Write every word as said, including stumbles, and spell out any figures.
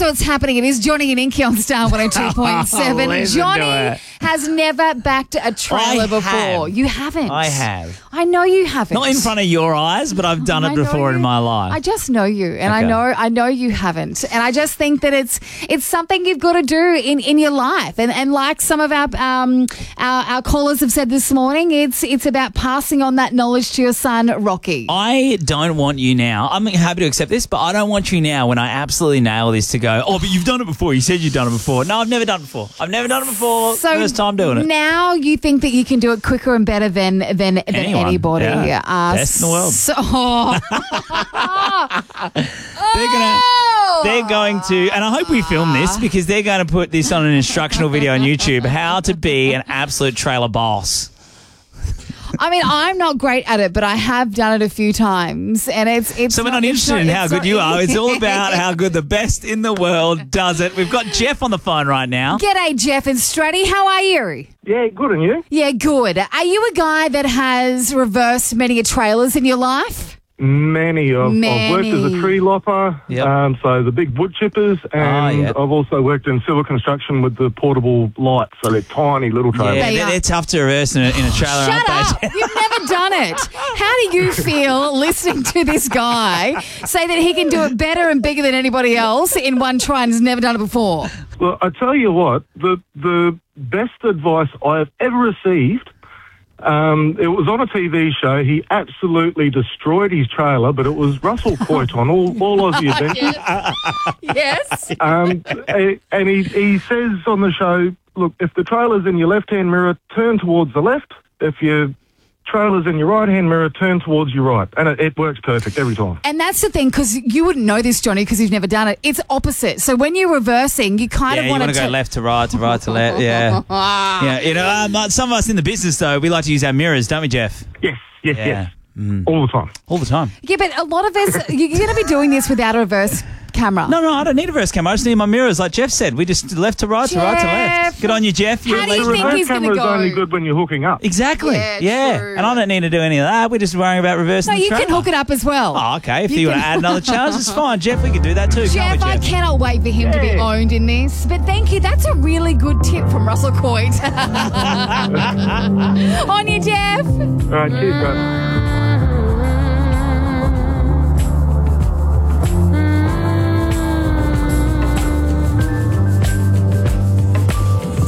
what's happening. It is Johnny and Inky on Star one oh two point seven. Listen to Johnny it. has never backed a trailer I before. have. You haven't. I have. I know you haven't. Not in front of your eyes, but I've done I it know before you- in my life. I just know you, and I Okay. know I know you haven't, and I just think that it's it's something you've got to do in, in your life, and and like some of our um our, our callers have said this morning, it's it's about passing on that knowledge to your son, Rocky. I don't want you now. I'm happy to accept this, but I don't want you now when I absolutely nail this to go, oh, but you've done it before. You said you've done it before. No, I've never done it before. I've never done it before. So First time doing it. Now you think that you can do it quicker and better than than, than Anyone. anybody. Yeah. Uh, Best in the world. So, They're gonna, they're going to, and I hope we film this because they're going to put this on an instructional video on YouTube, how to be an absolute trailer boss. I mean, I'm not great at it, but I have done it a few times, and it's it's. So we're not it's interested in how it's good not- you are. It's all about how good the best in the world does it. We've got Jeff on the phone right now. G'day, Jeff and Stratty. How are you? Yeah, good, and you? Yeah, good. Are you a guy that has reversed many a trailers in your life? Many. I've, I've worked as Many. a tree lopper, Yep. um, so the big wood chippers, and Ah, yep. I've also worked in civil construction with the portable lights, so they're tiny little trailers. Yeah, They they're, are. they're tough to reverse in a, in a trailer, Shut aren't up. they? You've never done it. How do you feel listening to this guy say that he can do it better and bigger than anybody else in one try and has never done it before? Well, I tell you what, the the best advice I have ever received, um, it was on a T V show. He absolutely destroyed his trailer, but it was Russell Coit on All, all Aussie Adventures. Yes. Um, a- and he, he says on the show, look, if the trailer's in your left-hand mirror, turn towards the left. If your trailer's in your right-hand mirror, turn towards your right. And it, it works perfect every time. And that's the thing, because you wouldn't know this, Johnny, because you've never done it. It's opposite. So when you're reversing, you kind Yeah, of you want want to go left to right to right to left. Yeah. Yeah, you know, um, some of us in the business, though, we like to use our mirrors, don't we, Jeff? Yes, yes, Yeah. yes. All the time. All the time. Yeah, but a lot of us, you're going to be doing this without a reverse camera. No, no, I don't need a reverse camera. I just need my mirrors, like Jeff said. We just left to right to right to left. Jeff. Good on you, Jeff. You're How a do you The legend. think reverse he's gonna camera is go? only good when you're hooking up. Exactly. Yeah, Yeah. true. And I don't need to do any of that. We're just worrying about reversing No, the you can trailer. hook it up as well. Oh, okay. If you, You want to can- add another challenge, it's fine. Jeff, we can do that too. Jeff, can't we, I Jeff? cannot wait for him to be Yeah. owned in this. But thank you. That's a really good tip from Russell Coit. On you, Jeff. All right, cheers, guys.